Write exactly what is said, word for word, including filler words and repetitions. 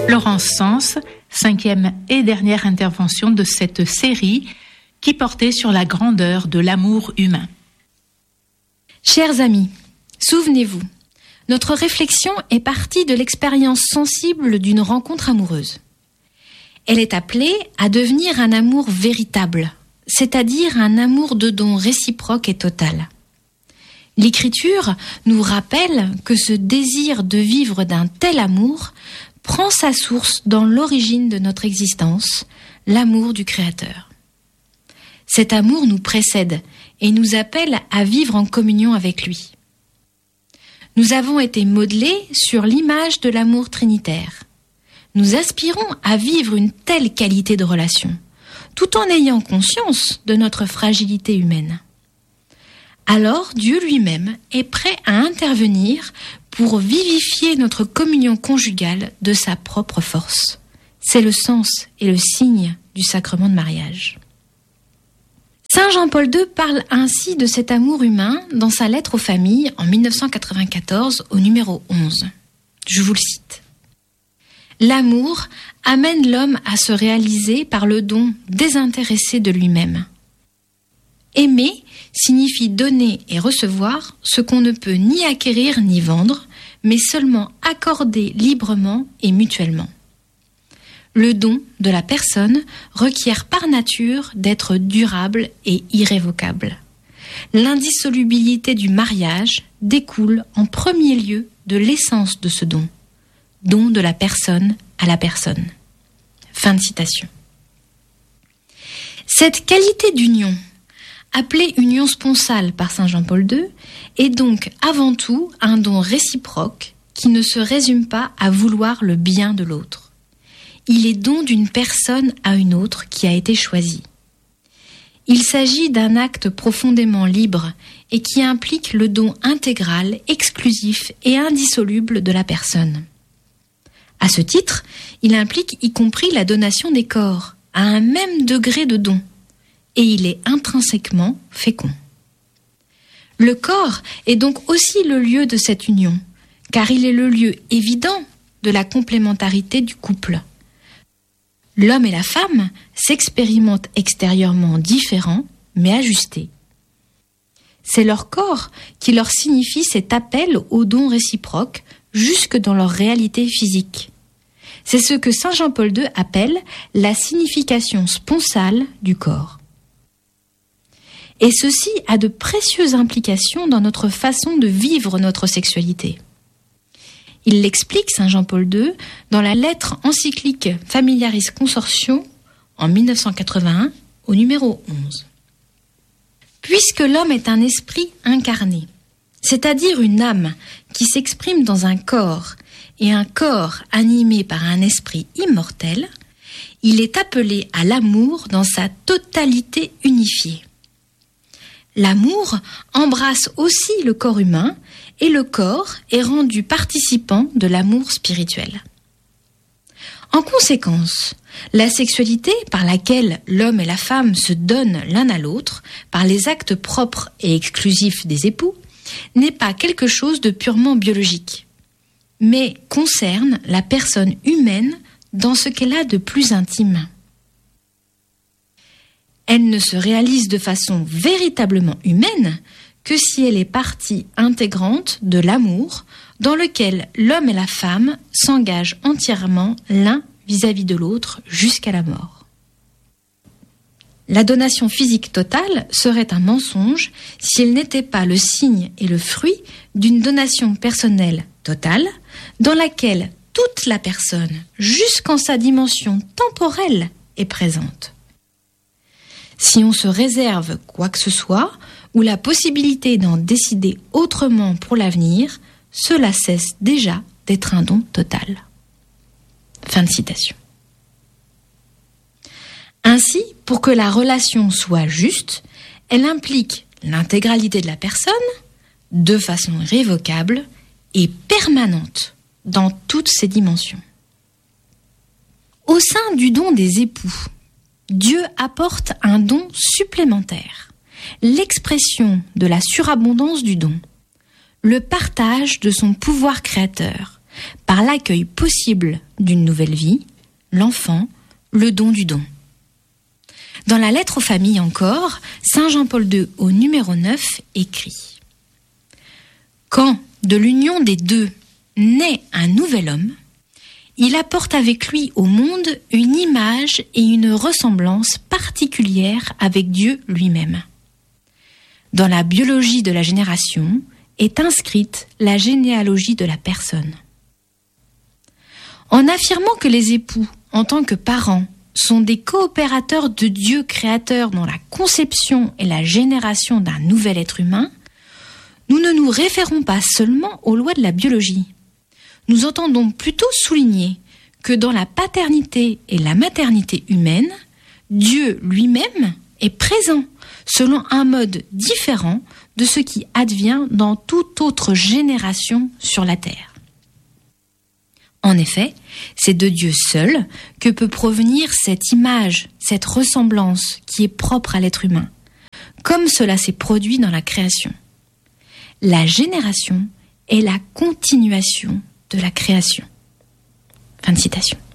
Florence Sens, cinquième et dernière intervention de cette série qui portait sur la grandeur de l'amour humain. Chers amis, souvenez-vous, notre réflexion est partie de l'expérience sensible d'une rencontre amoureuse. Elle est appelée à devenir un amour véritable, c'est-à-dire un amour de don réciproque et total. L'Écriture nous rappelle que ce désir de vivre d'un tel amour prend sa source dans l'origine de notre existence, l'amour du Créateur. Cet amour nous précède et nous appelle à vivre en communion avec lui. Nous avons été modelés sur l'image de l'amour trinitaire. Nous aspirons à vivre une telle qualité de relation, tout en ayant conscience de notre fragilité humaine. Alors Dieu lui-même est prêt à intervenir pour vivifier notre communion conjugale de sa propre force. C'est le sens et le signe du sacrement de mariage. Saint Jean-Paul deux parle ainsi de cet amour humain dans sa lettre aux familles en dix-neuf cent quatre-vingt-quatorze au numéro onze. Je vous le cite. « L'amour amène l'homme à se réaliser par le don désintéressé de lui-même. Aimer signifie donner et recevoir ce qu'on ne peut ni acquérir ni vendre, mais seulement accorder librement et mutuellement. Le don de la personne requiert par nature d'être durable et irrévocable. L'indissolubilité du mariage découle en premier lieu de l'essence de ce don, don de la personne à la personne. » Fin de citation. Cette qualité d'union, appelée union sponsale par saint Jean-Paul deux, est donc avant tout un don réciproque qui ne se résume pas à vouloir le bien de l'autre. Il est don d'une personne à une autre qui a été choisie. Il s'agit d'un acte profondément libre et qui implique le don intégral, exclusif et indissoluble de la personne. À ce titre, il implique y compris la donation des corps, à un même degré de don, et il est intrinsèquement fécond. Le corps est donc aussi le lieu de cette union, car il est le lieu évident de la complémentarité du couple. L'homme et la femme s'expérimentent extérieurement différents, mais ajustés. C'est leur corps qui leur signifie cet appel au don réciproque jusque dans leur réalité physique. C'est ce que saint Jean-Paul deux appelle la signification sponsale du corps. Et ceci a de précieuses implications dans notre façon de vivre notre sexualité. Il l'explique, saint Jean-Paul deux, dans la lettre encyclique Familiaris Consortio en dix-neuf cent quatre-vingt-un au numéro onze. Puisque l'homme est un esprit incarné, c'est-à-dire une âme qui s'exprime dans un corps et un corps animé par un esprit immortel, il est appelé à l'amour dans sa totalité unifiée. L'amour embrasse aussi le corps humain et le corps est rendu participant de l'amour spirituel. En conséquence, la sexualité par laquelle l'homme et la femme se donnent l'un à l'autre, par les actes propres et exclusifs des époux, n'est pas quelque chose de purement biologique, mais concerne la personne humaine dans ce qu'elle a de plus intime. Elle ne se réalise de façon véritablement humaine que si elle est partie intégrante de l'amour dans lequel l'homme et la femme s'engagent entièrement l'un vis-à-vis de l'autre jusqu'à la mort. La donation physique totale serait un mensonge si elle n'était pas le signe et le fruit d'une donation personnelle totale dans laquelle toute la personne, jusqu'en sa dimension temporelle, est présente. Si on se réserve quoi que ce soit, ou la possibilité d'en décider autrement pour l'avenir, cela cesse déjà d'être un don total. Fin de citation. Ainsi, pour que la relation soit juste, elle implique l'intégralité de la personne, de façon irrévocable et permanente dans toutes ses dimensions. Au sein du don des époux, Dieu apporte un don supplémentaire, l'expression de la surabondance du don, le partage de son pouvoir créateur, par l'accueil possible d'une nouvelle vie, l'enfant, le don du don. Dans la lettre aux familles encore, saint Jean-Paul deux au numéro neuf écrit « Quand, de l'union des deux, naît un nouvel homme, il apporte avec lui au monde une image et une ressemblance particulière avec Dieu lui-même. Dans la biologie de la génération est inscrite la généalogie de la personne. En affirmant que les époux, en tant que parents, sont des coopérateurs de Dieu créateur dans la conception et la génération d'un nouvel être humain, nous ne nous référons pas seulement aux lois de la biologie. Nous entendons plutôt souligner que dans la paternité et la maternité humaine, Dieu lui-même est présent selon un mode différent de ce qui advient dans toute autre génération sur la terre. En effet, c'est de Dieu seul que peut provenir cette image, cette ressemblance qui est propre à l'être humain, comme cela s'est produit dans la création. La génération est la continuation de la création. Fin de citation.